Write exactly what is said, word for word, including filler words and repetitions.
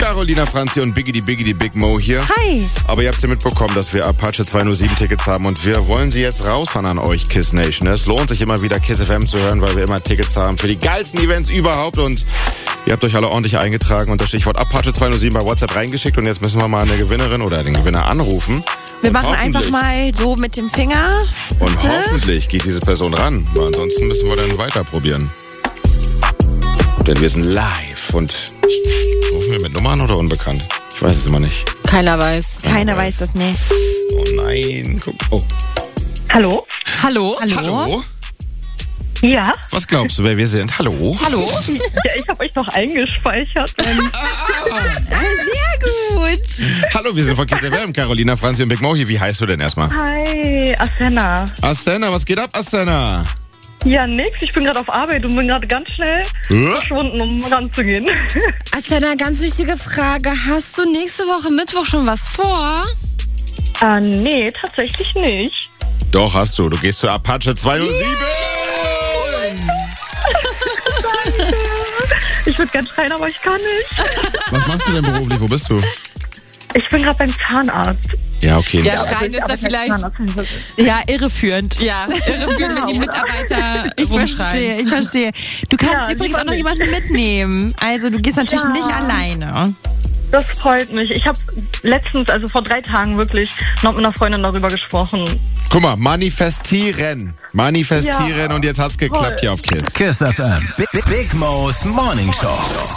Carolina Franzi und Biggie die Biggie die Big Mo hier. Hi. Aber ihr habt ja mitbekommen, dass wir Apache zweihundertsieben Tickets haben und wir wollen sie jetzt raushauen an euch, Kiss Nation. Es lohnt sich immer wieder Kiss F M zu hören, weil wir immer Tickets haben für die geilsten Events überhaupt und ihr habt euch alle ordentlich eingetragen und das Stichwort Apache zweihundertsieben bei WhatsApp reingeschickt und jetzt müssen wir mal eine Gewinnerin oder den Gewinner anrufen. Wir machen einfach mal so mit dem Finger. Und Bitte? hoffentlich geht diese Person ran, weil ansonsten müssen wir dann weiter probieren. Denn wir sind live und ich, rufen wir mit Nummern oder unbekannt? Ich weiß es immer nicht. Keiner weiß. Keiner weiß das nicht. Oh nein, guck. Oh. Hallo? Hallo? Hallo? Hallo? Ja? Was glaubst du, wer wir sind? Hallo? Hallo? Ja, ich habe euch doch eingespeichert. Ah, sehr gut. Hallo, wir sind von Kiss F M, Carolina Franzi und Big Mo hier. Wie heißt du denn erstmal? Hi, Asena. Asena, was geht ab, Asena? Ja, nix. Ich bin gerade auf Arbeit und bin gerade ganz schnell Hä? verschwunden, um ranzugehen. Asena, ganz wichtige Frage. Hast du nächste Woche Mittwoch schon was vor? Ah, nee, tatsächlich nicht. Doch, hast du. Du gehst zu Apache zweihundertsieben. Ich würde gern schreien, aber ich kann nicht. Was machst du denn beruflich? Wo bist du? Ich bin gerade beim Zahnarzt. Ja, okay. Ja, schreien ist da vielleicht... Ja, irreführend. Ja, irreführend, wenn die Mitarbeiter Ich rumschreien. verstehe, ich verstehe. Du kannst Ja, übrigens lieber auch noch nicht. jemanden mitnehmen. Also du gehst natürlich Ja. nicht alleine. Das freut mich. Ich habe letztens, also vor drei Tagen wirklich, noch mit einer Freundin darüber gesprochen. Guck mal, manifestieren. Manifestieren Ja. und jetzt hat's geklappt Toll. hier auf Kiss. Kiss F M. Big, Big Mo's Morning Show.